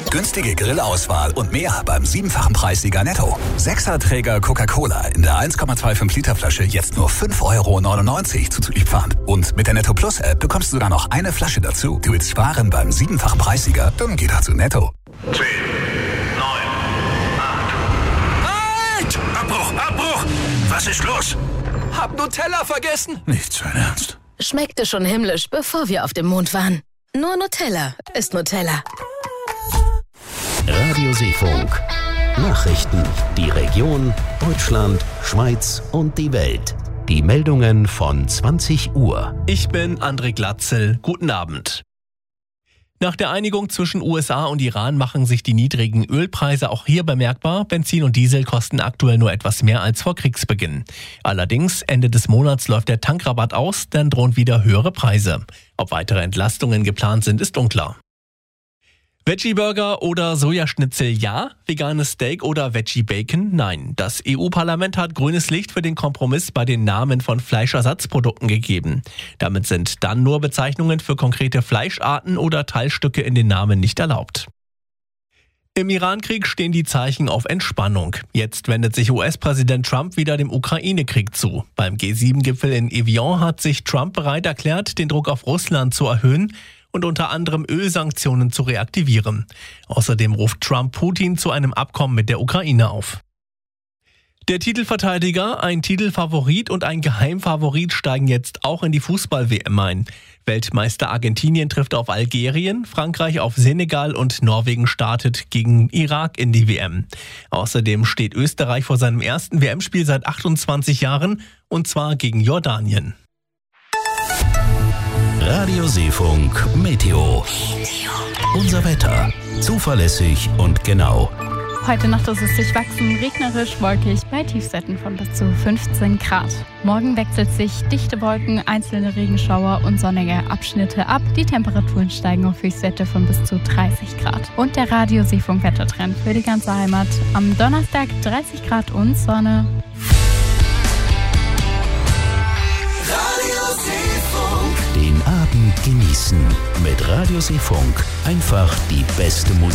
Günstige Grillauswahl und mehr beim 7-fachen Preissieger Netto. 6er-Träger Coca-Cola in der 1,25 Liter Flasche jetzt nur 5,99 € zuzüglich Pfand. Und mit der Netto Plus App bekommst du sogar noch eine Flasche dazu. Du willst sparen beim 7-fachen Preissieger? Dann geh doch zu Netto. 10, 9, 8. Halt! Abbruch! Was ist los? Hab Nutella vergessen. Nicht sein Ernst. Schmeckte schon himmlisch, bevor wir auf dem Mond waren. Nur Nutella ist Nutella. Radio Seefunk. Nachrichten. Die Region, Deutschland, Schweiz und die Welt. Die Meldungen von 20 Uhr. Ich bin André Glatzel. Guten Abend. Nach der Einigung zwischen USA und Iran machen sich die niedrigen Ölpreise auch hier bemerkbar. Benzin und Diesel kosten aktuell nur etwas mehr als vor Kriegsbeginn. Allerdings, Ende des Monats läuft der Tankrabatt aus, dann drohen wieder höhere Preise. Ob weitere Entlastungen geplant sind, ist unklar. Veggie-Burger oder Sojaschnitzel ja, veganes Steak oder Veggie-Bacon nein. Das EU-Parlament hat grünes Licht für den Kompromiss bei den Namen von Fleischersatzprodukten gegeben. Damit sind dann nur Bezeichnungen für konkrete Fleischarten oder Teilstücke in den Namen nicht erlaubt. Im Iran-Krieg stehen die Zeichen auf Entspannung. Jetzt wendet sich US-Präsident Trump wieder dem Ukraine-Krieg zu. Beim G7-Gipfel in Evian hat sich Trump bereit erklärt, den Druck auf Russland zu erhöhen und unter anderem Ölsanktionen zu reaktivieren. Außerdem ruft Trump Putin zu einem Abkommen mit der Ukraine auf. Der Titelverteidiger, ein Titelfavorit und ein Geheimfavorit steigen jetzt auch in die Fußball-WM ein. Weltmeister Argentinien trifft auf Algerien, Frankreich auf Senegal und Norwegen startet gegen Irak in die WM. Außerdem steht Österreich vor seinem ersten WM-Spiel seit 28 Jahren und zwar gegen Jordanien. Radio Seefunk Meteo. Unser Wetter. Zuverlässig und genau. Heute Nacht ist es durchwachsen, regnerisch, wolkig bei Tiefsetten von bis zu 15 Grad. Morgen wechselt sich dichte Wolken, einzelne Regenschauer und sonnige Abschnitte ab. Die Temperaturen steigen auf Höchstwerte von bis zu 30 Grad. Und der Radio Seefunk Wettertrend für die ganze Heimat. Am Donnerstag 30 Grad und Sonne. Den Abend genießen mit Radio Seefunk. Einfach die beste Musik.